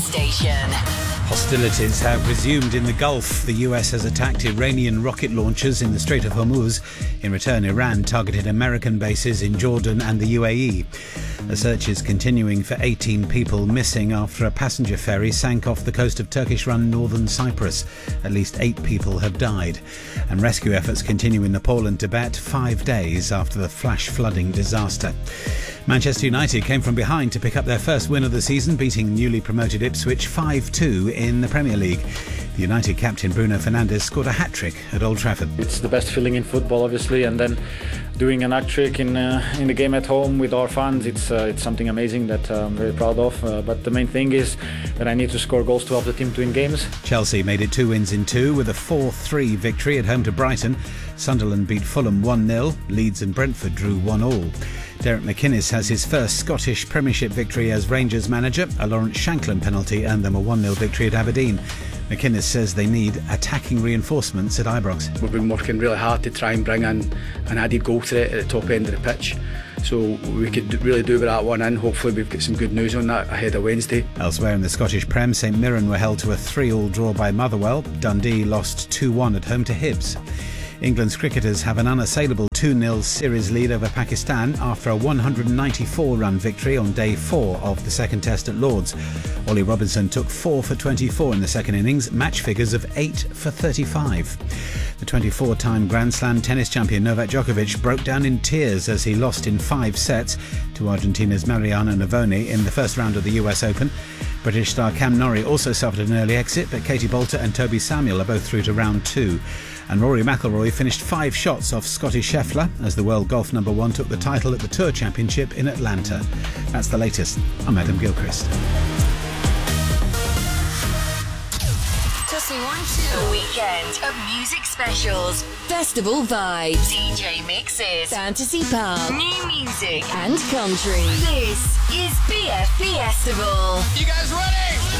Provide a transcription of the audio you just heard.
Station. Hostilities have resumed in the Gulf. The US has attacked Iranian rocket launchers in the Strait of Hormuz. In return, Iran targeted American bases in Jordan and the UAE. A search is continuing for 18 people missing after a passenger ferry sank off the coast of Turkish-run northern Cyprus. At least 8 people have died. And rescue efforts continue in Nepal and Tibet 5 days after the flash flooding disaster. Manchester United came from behind to pick up their first win of the season, beating newly promoted Ipswich 5-2 in the Premier League. The United captain Bruno Fernandes scored a hat-trick at Old Trafford. It's the best feeling in football, obviously, and then doing an hat-trick in the game at home with our fans, it's something amazing that I'm very proud of. But the main thing is that I need to score goals to help the team to win games. Chelsea made it 2 wins in 2 with a 4-3 victory at home to Brighton. Sunderland beat Fulham 1-0. Leeds and Brentford drew 1-1. Derek McInnes has his first Scottish Premiership victory as Rangers manager. A Lawrence Shankland penalty earned them a 1-0 victory at Aberdeen. McInnes says they need attacking reinforcements at Ibrox. We've been working really hard to try and bring in an added goal threat at the top end of the pitch. So we could really do with that one in. Hopefully we've got some good news on that ahead of Wednesday. Elsewhere in the Scottish Prem, St Mirren were held to a 3-3 draw by Motherwell. Dundee lost 2-1 at home to Hibs. England's cricketers have an unassailable 2-0 series lead over Pakistan after a 194-run victory on day 4 of the second test at Lords. Ollie Robinson took 4 for 24 in the second innings, match figures of 8 for 35. The 24-time Grand Slam tennis champion Novak Djokovic broke down in tears as he lost in 5 sets to Argentina's Mariano Navoni in the first round of the US Open. British star Cam Norrie also suffered an early exit, but Katie Bolter and Toby Samuel are both through to round 2. And Rory McIlroy finished 5 shots off Scotty Scheffler as the world golf number 1 took the title at the Tour Championship in Atlanta. That's the latest. I'm Adam Gilchrist. A weekend of music specials, Festival vibes, DJ mixes, fantasy pub, new music, and country. This is BF Festival. You guys ready?